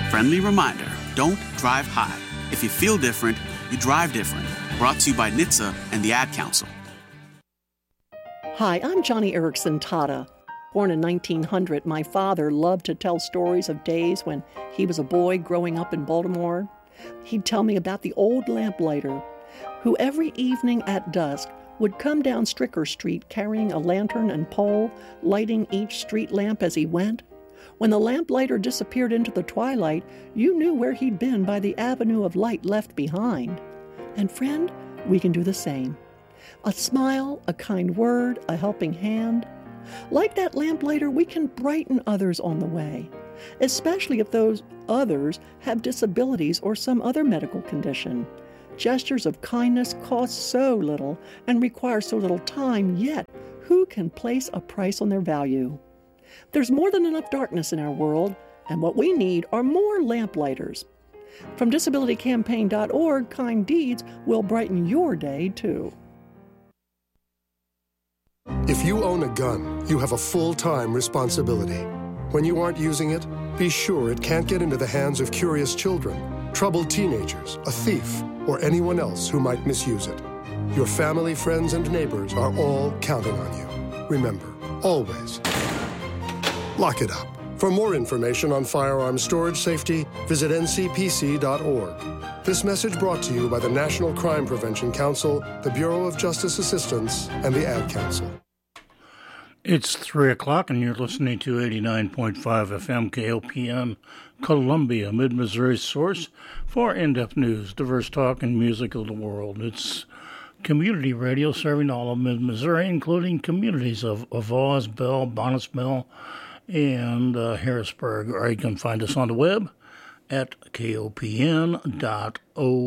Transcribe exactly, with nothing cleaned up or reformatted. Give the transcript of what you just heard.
Friendly reminder, don't drive high. If you feel different, you drive different. Brought to you by N H T S A and the Ad Council. Hi, I'm Johnny Erickson Tata. Born in nineteen hundred, my father loved to tell stories of days when he was a boy growing up in Baltimore. He'd tell me about the old lamplighter, who every evening at dusk would come down Stricker Street carrying a lantern and pole, lighting each street lamp as he went. When the lamplighter disappeared into the twilight, you knew where he'd been by the avenue of light left behind. And friend, we can do the same. A smile, a kind word, a helping hand. Like that lamplighter, we can brighten others on the way, especially if those others have disabilities or some other medical condition. Gestures of kindness cost so little and require so little time, yet who can place a price on their value? There's more than enough darkness in our world, and what we need are more lamplighters. From disability campaign dot org, kind deeds will brighten your day, too. If you own a gun, you have a full-time responsibility. When you aren't using it, be sure it can't get into the hands of curious children, troubled teenagers, a thief, or anyone else who might misuse it. Your family, friends, and neighbors are all counting on you. Remember, always, lock it up. For more information on firearms storage safety, visit N C P C dot org. This message brought to you by the National Crime Prevention Council, the Bureau of Justice Assistance, and the Ad Council. It's three o'clock and you're listening to eighty-nine point five F M K O P N, Columbia, Mid-Missouri's source for in-depth news, diverse talk, and music of the world. It's community radio serving all of Mid-Missouri, including communities of, of Oz, Bell, Bonnettsville, and uh, Harrisburg. Or you can find us on the web at K O P N dot org.